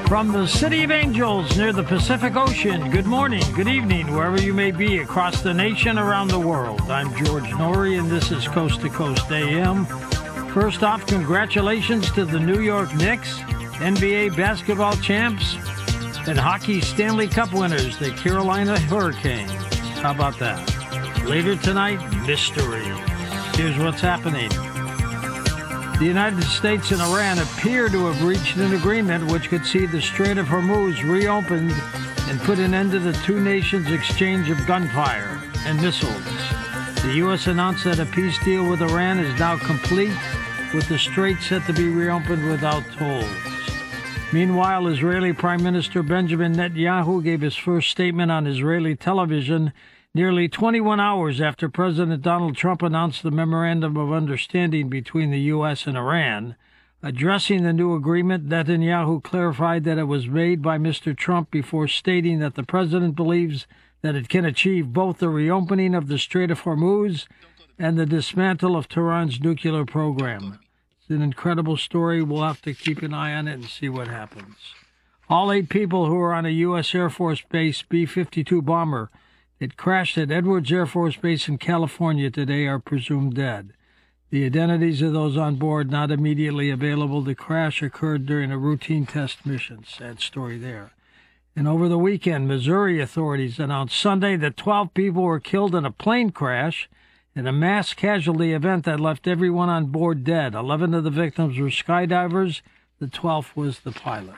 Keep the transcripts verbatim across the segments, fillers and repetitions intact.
From the City of Angels near the Pacific Ocean, good morning, good evening, wherever you may be across the nation, around the world. I'm George Norrie, and this is Coast to Coast A M. First off, congratulations to the New York Knicks, N B A basketball champs, and hockey Stanley Cup winners, the Carolina Hurricanes. How about that? Later tonight, mystery. Here's what's happening. The United States and Iran appear to have reached an agreement which could see the Strait of Hormuz reopened and put an end to the two nations' exchange of gunfire and missiles. The U S announced that a peace deal with Iran is now complete, with the strait set to be reopened without tolls. Meanwhile, Israeli Prime Minister Benjamin Netanyahu gave his first statement on Israeli television nearly twenty-one hours after President Donald Trump announced the Memorandum of Understanding between the U S and Iran. Addressing the new agreement, Netanyahu clarified that it was made by Mister Trump before stating that the president believes that it can achieve both the reopening of the Strait of Hormuz and the dismantle of Tehran's nuclear program. It's an incredible story. We'll have to keep an eye on it and see what happens. All eight people who are on a U S Air Force Base B fifty-two bomber that crashed at Edwards Air Force Base in California today are presumed dead. The identities of those on board not immediately available. The crash occurred during a routine test mission. Sad story there. And over the weekend, Missouri authorities announced Sunday that twelve people were killed in a plane crash in a mass casualty event that left everyone on board dead. Eleven of the victims were skydivers. The twelfth was the pilot.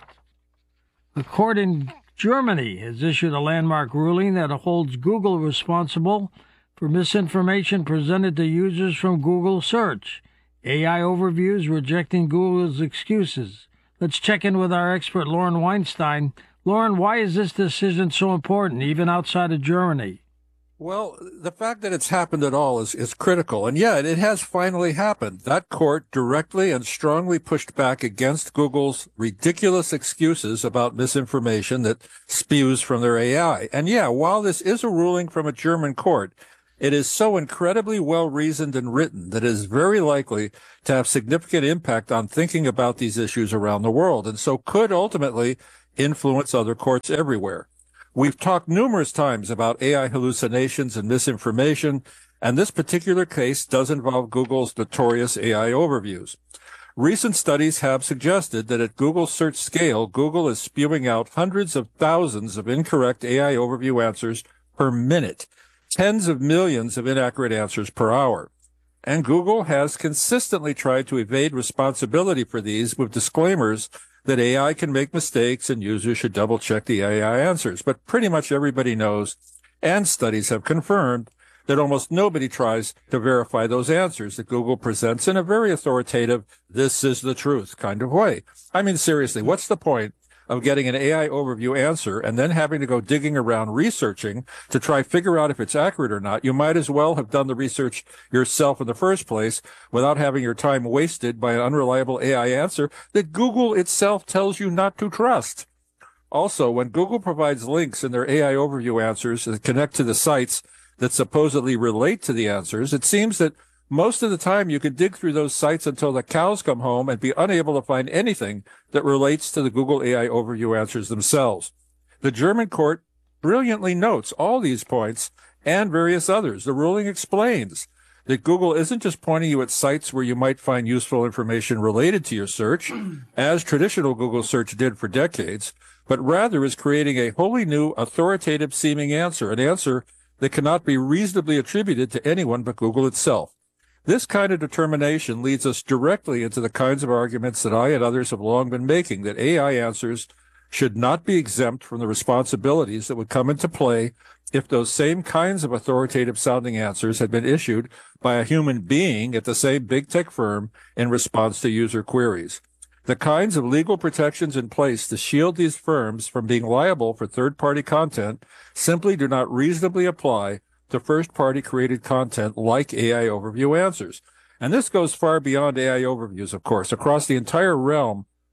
The court in Germany has issued a landmark ruling that holds Google responsible for misinformation presented to users from Google Search. A I overviews rejecting Google's excuses. Let's check in with our expert, Lauren Weinstein. Lauren, why is this decision so important, even outside of Germany? Well, the fact that it's happened at all is, is critical. And yet it has finally happened. That court directly and strongly pushed back against Google's ridiculous excuses about misinformation that spews from their A I. And yeah, while this is a ruling from a German court, it is so incredibly well reasoned and written that it is very likely to have significant impact on thinking about these issues around the world, and so could ultimately influence other courts everywhere. We've talked numerous times about A I hallucinations and misinformation, and this particular case does involve Google's notorious A I overviews. Recent studies have suggested that at Google search scale, Google is spewing out hundreds of thousands of incorrect A I overview answers per minute, tens of millions of inaccurate answers per hour. And Google has consistently tried to evade responsibility for these with disclaimers that A I can make mistakes and users should double-check the A I answers. But pretty much everybody knows, and studies have confirmed, that almost nobody tries to verify those answers that Google presents in a very authoritative, this is the truth kind of way. I mean, seriously, what's the point of getting an A I overview answer and then having to go digging around researching to try figure out if it's accurate or not? You might as well have done the research yourself in the first place without having your time wasted by an unreliable A I answer that Google itself tells you not to trust. Also, when Google provides links in their A I overview answers that connect to the sites that supposedly relate to the answers, it seems that most of the time you can dig through those sites until the cows come home and be unable to find anything that relates to the Google A I overview answers themselves. The German court brilliantly notes all these points and various others. The ruling explains that Google isn't just pointing you at sites where you might find useful information related to your search, as traditional Google search did for decades, but rather is creating a wholly new authoritative seeming answer, an answer that cannot be reasonably attributed to anyone but Google itself. This kind of determination leads us directly into the kinds of arguments that I and others have long been making, that A I answers should not be exempt from the responsibilities that would come into play if those same kinds of authoritative sounding answers had been issued by a human being at the same big tech firm in response to user queries. The kinds of legal protections in place to shield these firms from being liable for third-party content simply do not reasonably apply to first-party created content like A I overview answers. And this goes far beyond A I overviews, of course. Across the entire realm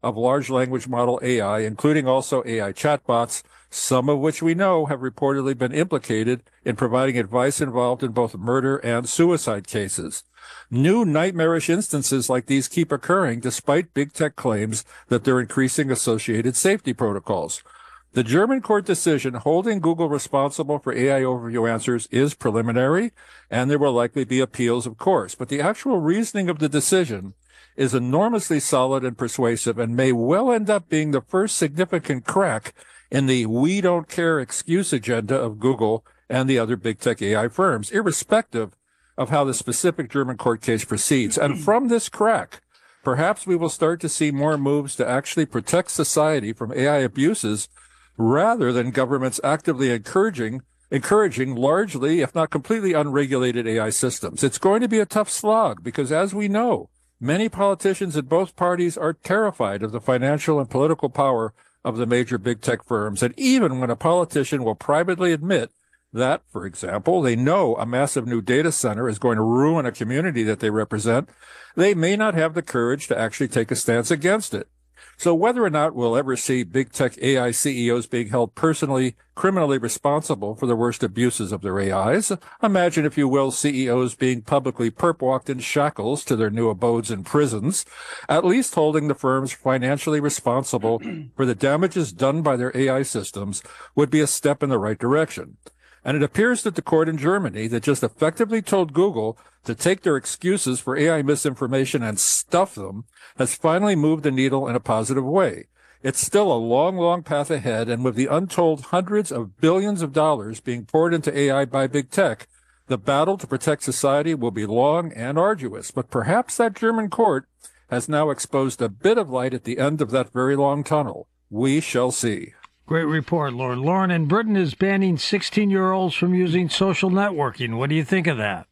of large language model A I, including also A I chatbots, some of which we know have reportedly been implicated in providing advice involved in both murder and suicide cases. New nightmarish instances like these keep occurring despite big tech claims that they're increasing associated safety protocols. The German court decision holding Google responsible for A I overview answers is preliminary, and there will likely be appeals, of course. But the actual reasoning of the decision is enormously solid and persuasive and may well end up being the first significant crack in the we don't care excuse agenda of Google and the other big tech A I firms, irrespective of how the specific German court case proceeds. And from this crack, perhaps we will start to see more moves to actually protect society from A I abuses rather than governments actively encouraging encouraging largely, if not completely unregulated A I systems. It's going to be a tough slog because, as we know, many politicians in both parties are terrified of the financial and political power of the major big tech firms. And even when a politician will privately admit that, for example, they know a massive new data center is going to ruin a community that they represent, they may not have the courage to actually take a stance against it. So whether or not we'll ever see big tech A I C E Os being held personally, criminally responsible for the worst abuses of their A Is, imagine, if you will, C E Os being publicly perp-walked in shackles to their new abodes in prisons, at least holding the firms financially responsible for the damages done by their A I systems would be a step in the right direction. And it appears that the court in Germany that just effectively told Google to take their excuses for A I misinformation and stuff them has finally moved the needle in a positive way. It's still a long, long path ahead, and with the untold hundreds of billions of dollars being poured into A I by big tech, the battle to protect society will be long and arduous. But perhaps that German court has now exposed a bit of light at the end of that very long tunnel. We shall see. Great report, Lauren. Lauren, and Britain is banning sixteen-year-olds from using social networking. What do you think of that?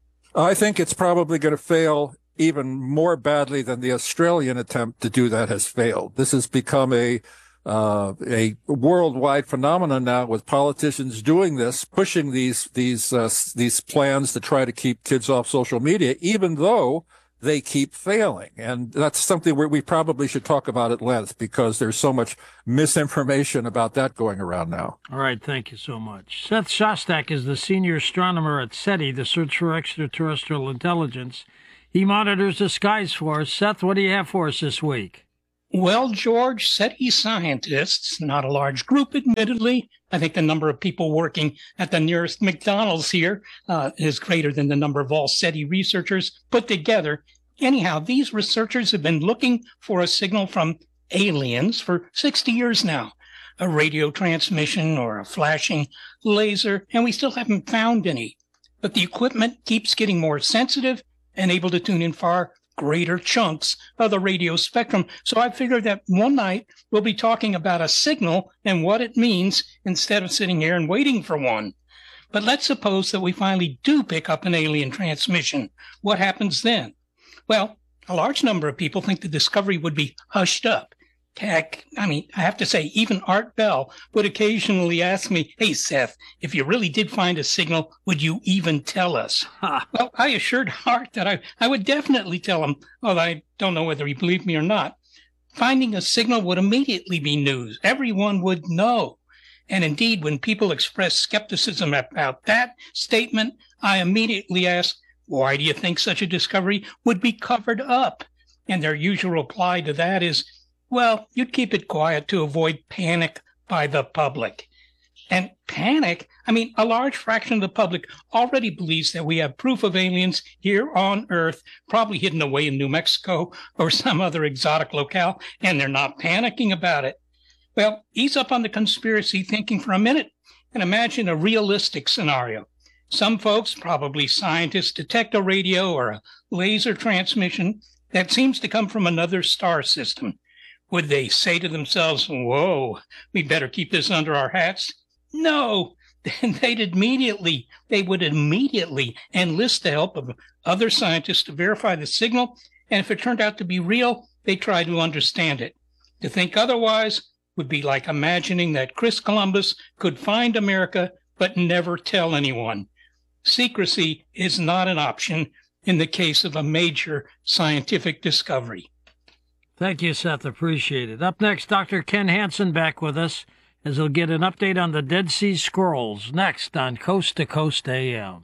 I think it's probably going to fail even more badly than the Australian attempt to do that has failed. This has become a uh, a worldwide phenomenon now, with politicians doing this, pushing these these uh, these plans to try to keep kids off social media, even though they keep failing. And that's something where we probably should talk about at length, because there's so much misinformation about that going around now. All right, thank you so much. Seth Shostak is the senior astronomer at SETI, the Search for Extraterrestrial Intelligence. He monitors the skies for us. Seth, what do you have for us this week? Well, George, SETI scientists, not a large group, admittedly. I think the number of people working at the nearest McDonald's here uh, is greater than the number of all SETI researchers put together. Anyhow, these researchers have been looking for a signal from aliens for sixty years now, a radio transmission or a flashing laser, and we still haven't found any. But the equipment keeps getting more sensitive and able to tune in far greater chunks of the radio spectrum. So I figured that one night we'll be talking about a signal and what it means instead of sitting here and waiting for one. But let's suppose that we finally do pick up an alien transmission. What happens then? Well, a large number of people think the discovery would be hushed up. Heck, I mean, I have to say, even Art Bell would occasionally ask me, "Hey, Seth, if you really did find a signal, would you even tell us?" Huh. Well, I assured Art that I, I would definitely tell him, although I don't know whether he believed me or not. Finding a signal would immediately be news. Everyone would know. And indeed, when people express skepticism about that statement, I immediately ask, why do you think such a discovery would be covered up? And their usual reply to that is, well, you'd keep it quiet to avoid panic by the public. And panic? I mean, a large fraction of the public already believes that we have proof of aliens here on Earth, probably hidden away in New Mexico or some other exotic locale, and they're not panicking about it. Well, ease up on the conspiracy thinking for a minute and imagine a realistic scenario. Some folks, probably scientists, detect a radio or a laser transmission that seems to come from another star system. Would they say to themselves, whoa, we better keep this under our hats? No, then they'd immediately, they would immediately enlist the help of other scientists to verify the signal, and if it turned out to be real, they'd try to understand it. To think otherwise would be like imagining that Chris Columbus could find America but never tell anyone. Secrecy is not an option in the case of a major scientific discovery. Thank you, Seth. Appreciate it. Up next, Doctor Ken Hansen back with us as he'll get an update on the Dead Sea Scrolls next on Coast to Coast A M.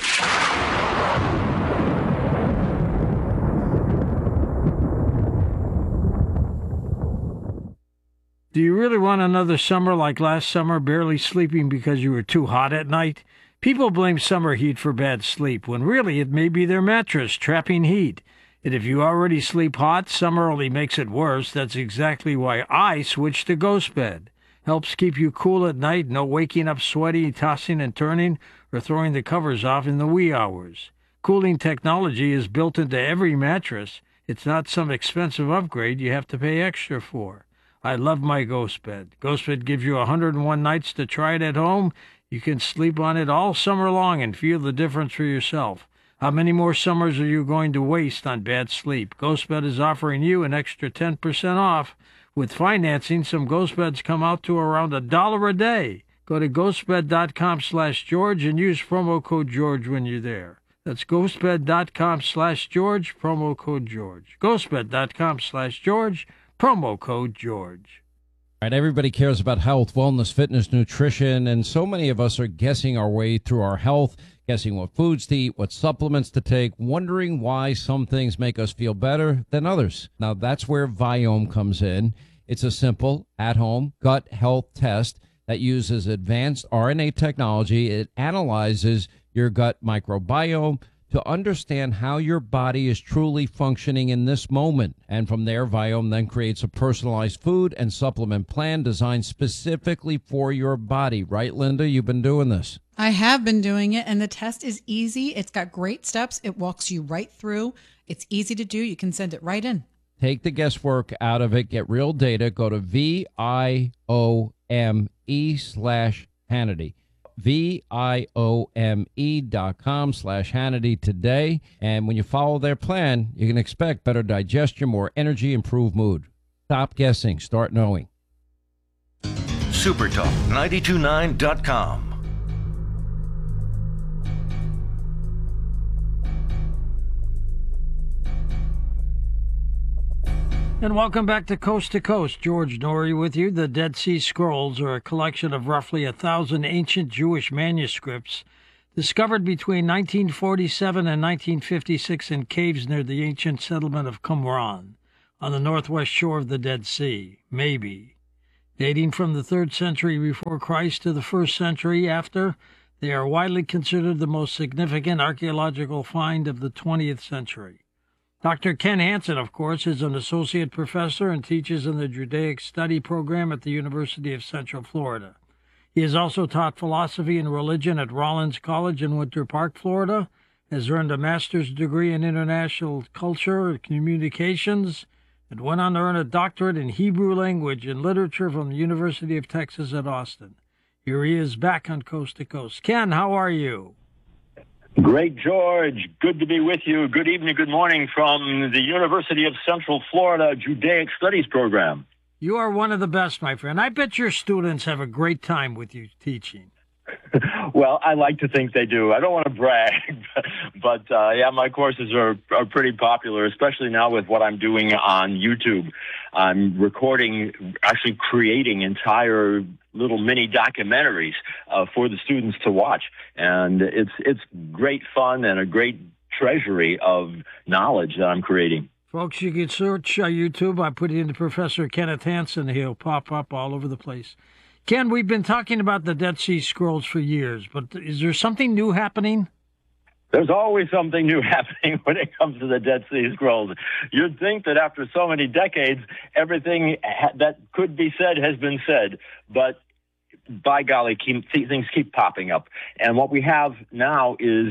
Do you really want another summer like last summer, barely sleeping because you were too hot at night? People blame summer heat for bad sleep, when really it may be their mattress trapping heat. And if you already sleep hot, summer only makes it worse. That's exactly why I switched to Ghost Bed. Helps keep you cool at night, no waking up sweaty, tossing and turning, or throwing the covers off in the wee hours. Cooling technology is built into every mattress. It's not some expensive upgrade you have to pay extra for. I love my Ghost Bed. Ghost Bed gives you one hundred one nights to try it at home. You can sleep on it all summer long and feel the difference for yourself. How many more summers are you going to waste on bad sleep? Ghost Bed is offering you an extra ten percent off. With financing, some Ghost Beds come out to around a dollar a day. Go to ghostbed.com slash George and use promo code George when you're there. That's ghostbed.com slash George, promo code George. ghostbed.com slash George, promo code George. All right, everybody cares about health, wellness, fitness, nutrition, and so many of us are guessing our way through our health, guessing what foods to eat, what supplements to take, wondering why some things make us feel better than others. Now, that's where Viome comes in. It's a simple, at-home gut health test that uses advanced R N A technology. It analyzes your gut microbiome to understand how your body is truly functioning in this moment. And from there, Viome then creates a personalized food and supplement plan designed specifically for your body. Right, Linda? You've been doing this. I have been doing it, and the test is easy. It's got great steps. It walks you right through. It's easy to do. You can send it right in. Take the guesswork out of it. Get real data. Go to V I O M E slash Hannity. V-I-O-M-E dot com slash Hannity today. And when you follow their plan, you can expect better digestion, more energy, improved mood. Stop guessing. Start knowing. Supertalk nine two nine dot com. And welcome back to Coast to Coast. George Noory with you. The Dead Sea Scrolls are a collection of roughly a thousand ancient Jewish manuscripts discovered between nineteen forty-seven and nineteen fifty-six in caves near the ancient settlement of Qumran on the northwest shore of the Dead Sea, maybe. Dating from the third century before Christ to the first century after, they are widely considered the most significant archaeological find of the twentieth century. Doctor Ken Hansen, of course, is an associate professor and teaches in the Judaic Study program at the University of Central Florida. He has also taught philosophy and religion at Rollins College in Winter Park, Florida, has earned a master's degree in international culture and communications, and went on to earn a doctorate in Hebrew language and literature from the University of Texas at Austin. Here he is back on Coast to Coast. Ken, how are you? Great, George. Good to be with you. Good evening, good morning from the University of Central Florida Judaic Studies program. You are one of the best, my friend. I bet your students have a great time with you teaching. Well, I like to think they do. I don't want to brag, but uh, yeah, my courses are, are pretty popular, especially now with what I'm doing on YouTube. I'm recording, actually creating entire little mini documentaries uh, for the students to watch, and it's it's great fun and a great treasury of knowledge that I'm creating. Folks, you can search uh, YouTube. I put it into Professor Kenneth Hansen. He'll pop up all over the place. Ken, we've been talking about the Dead Sea Scrolls for years, but is there something new happening? There's always something new happening when it comes to the Dead Sea Scrolls. You'd think that after so many decades, everything ha- that could be said has been said, but by golly, keep, things keep popping up. And what we have now is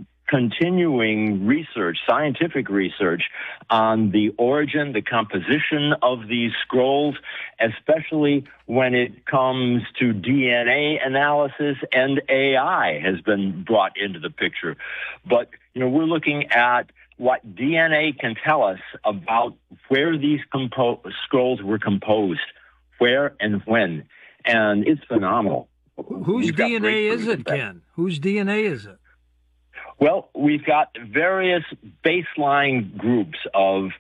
continuing research, scientific research on the origin, the composition of these scrolls, especially when it comes to D N A analysis, and A I has been brought into the picture. But, you know, we're looking at what D N A can tell us about where these compo- scrolls were composed, where and when. And it's phenomenal. Whose D N A is it, Ken? Whose D N A is it? Well, we've got various baseline groups of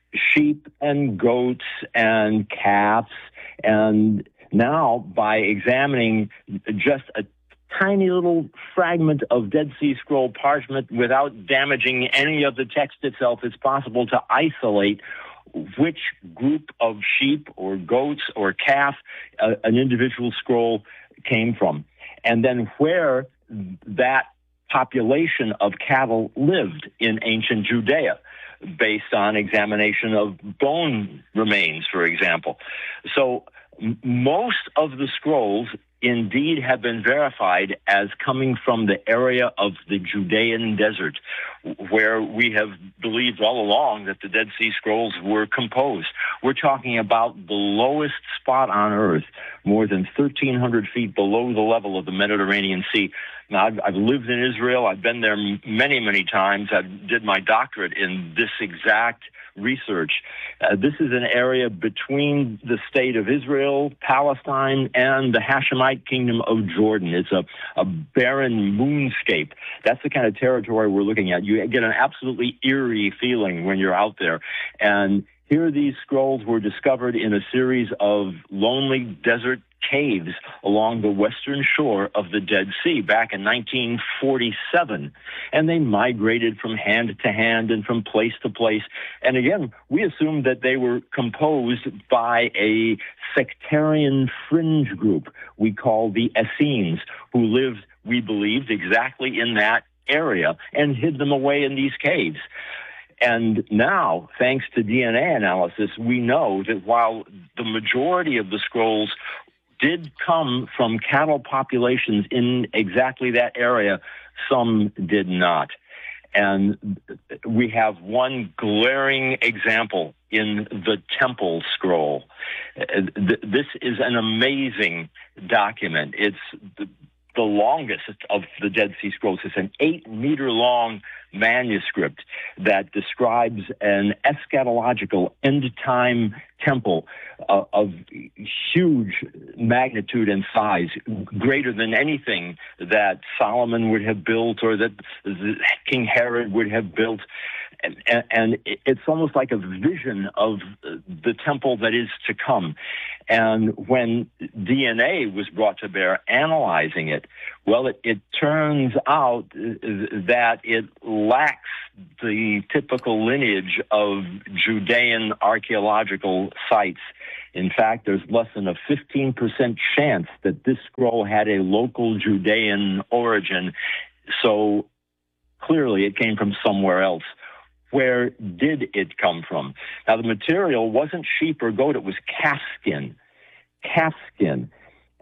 sheep and goats and calves. And now, by examining just a tiny little fragment of Dead Sea Scroll parchment without damaging any of the text itself, it's possible to isolate which group of sheep or goats or calf uh, an individual scroll came from, and then where that population of cattle lived in ancient Judea, based on examination of bone remains, for example. So m- most of the scrolls indeed have been verified as coming from the area of the Judean desert, where we have believed all along that the Dead Sea Scrolls were composed. We're talking about the lowest spot on earth, more than thirteen hundred feet below the level of the Mediterranean Sea. Now, I've, I've lived in Israel. I've been there many, many times. I did my doctorate in this exact research. Uh, this is an area between the state of Israel, Palestine, and the Hashemite kingdom of Jordan. It's a, a barren moonscape. That's the kind of territory we're looking at. You get an absolutely eerie feeling when you're out there. And here these scrolls were discovered in a series of lonely desert caves along the western shore of the Dead Sea back in nineteen forty-seven. And they migrated from hand to hand and from place to place. And again, we assumed that they were composed by a sectarian fringe group we call the Essenes, who lived, we believed, exactly in that area and hid them away in these caves. And now, thanks to D N A analysis, we know that while the majority of the scrolls did come from cattle populations in exactly that area, some did not. And we have one glaring example in the Temple Scroll. This is an amazing document. It's the, the longest of the Dead Sea Scrolls. It's an eight-meter-long manuscript that describes an eschatological end-time temple uh, of huge magnitude and size, greater than anything that Solomon would have built or that King Herod would have built. And, and it's almost like a vision of the temple that is to come. And when D N A was brought to bear analyzing it, well, it, it turns out that it lacks the typical lineage of Judean archaeological sites. In fact, there's less than a fifteen percent chance that this scroll had a local Judean origin. So clearly it came from somewhere else. Where did it come from? Now, the material wasn't sheep or goat, it was calf skin. Calf skin.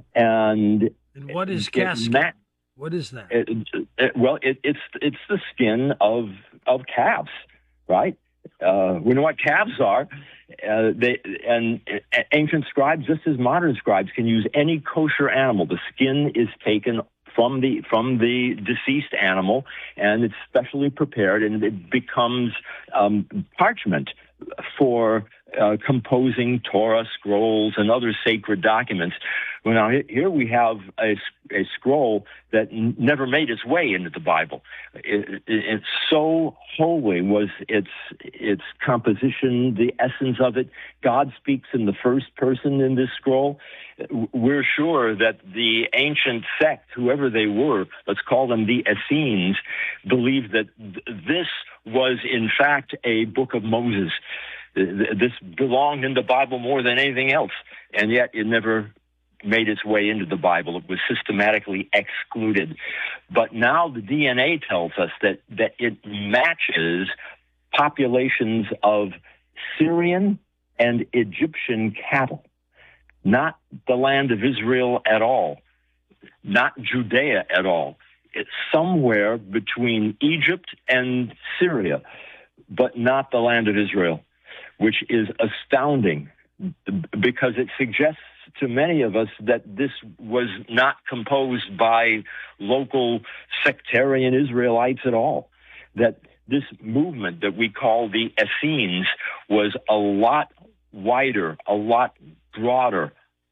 And, and what is calf skin? Ma- what is that? It, it, well, it, it's it's the skin of of calves, right? Uh, we know what calves are. Uh, they, and uh, ancient scribes, just as modern scribes, can use any kosher animal. The skin is taken from the from the deceased animal, and it's specially prepared, and it becomes um, parchment for uh, composing Torah scrolls and other sacred documents. Well, now here we have a, a scroll that n- never made its way into the Bible. It, it, it's so holy was its its composition, the essence of it. God speaks in the first person in this scroll. We're sure that the ancient sect, whoever they were, let's call them the Essenes, believed that th- this was in fact a book of Moses. This belonged in the Bible more than anything else, and yet it never made its way into the Bible. It was systematically excluded. But now the D N A tells us that, that it matches populations of Syrian and Egyptian cattle, not the land of Israel at all, not Judea at all. It's somewhere between Egypt and Syria, but not the land of Israel, which is astounding because it suggests to many of us that this was not composed by local sectarian Israelites at all, that this movement that we call the Essenes was a lot wider, a lot broader,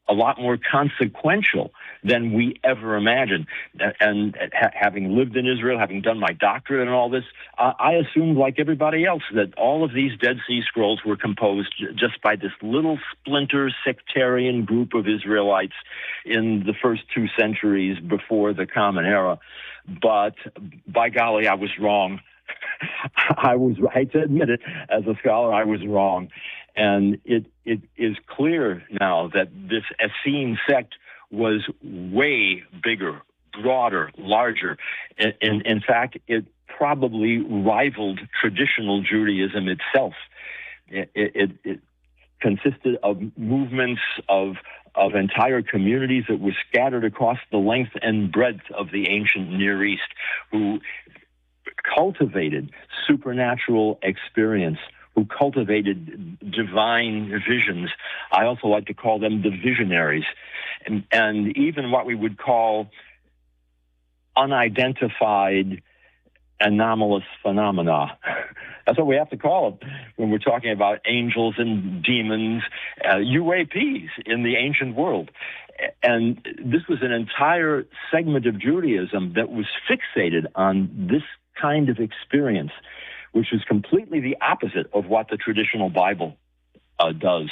a lot more consequential than we ever imagined. And ha- having lived in Israel, having done my doctorate and all this, uh, I assumed, like everybody else, that all of these Dead Sea Scrolls were composed j- just by this little splinter sectarian group of Israelites in the first two centuries before the Common Era. But by golly, I was wrong. I was, I hate to admit it, as a scholar, I was wrong. And it it is clear now that this Essene sect was way bigger, broader, larger. In, in, in fact, it probably rivaled traditional Judaism itself. It, it, it consisted of movements of of entire communities that were scattered across the length and breadth of the ancient Near East, who cultivated supernatural experience, who cultivated divine visions. I also like to call them the visionaries. And, and even what we would call unidentified anomalous phenomena. That's what we have to call it when we're talking about angels and demons, uh, U A Ps in the ancient world. And this was an entire segment of Judaism that was fixated on this kind of experience, which is completely the opposite of what the traditional Bible uh, does.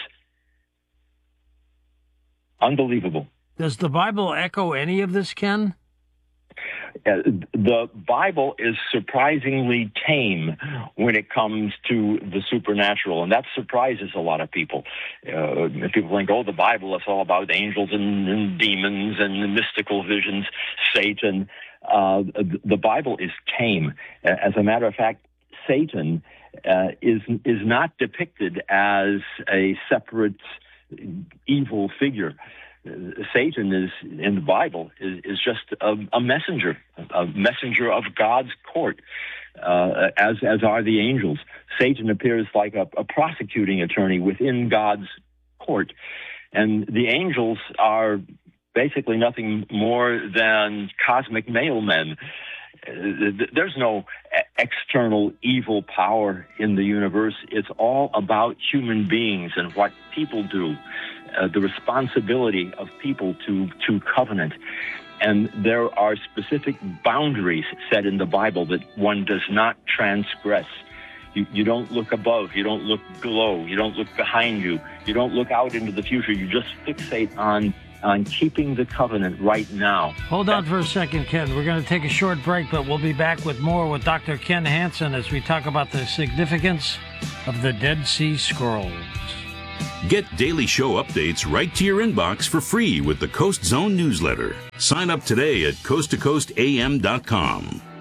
Unbelievable. Does the Bible echo any of this, Ken? Uh, the Bible is surprisingly tame when it comes to the supernatural, and that surprises a lot of people. Uh, people think, oh, the Bible is all about angels and, and demons and mystical visions, Satan. Uh, the Bible is tame. As a matter of fact, Satan uh, is is not depicted as a separate evil figure. Satan is in the Bible is, is just a, a messenger, a messenger of God's court, uh, as as are the angels. Satan appears like a, a prosecuting attorney within God's court, and the angels are basically nothing more than cosmic mailmen. There's no external evil power in the universe. It's all about human beings and what people do, uh, the responsibility of people to, to covenant. And there are specific boundaries set in the Bible that one does not transgress. You, you don't look above, you don't look below, you don't look behind you, you don't look out into the future. You just fixate on on keeping the covenant right now. Hold on for a second, Ken. We're going to take a short break, but we'll be back with more with Doctor Ken Hansen as we talk about the significance of the Dead Sea Scrolls. Get daily show updates right to your inbox for free with the Coast Zone newsletter. Sign up today at coast to coast a m dot com.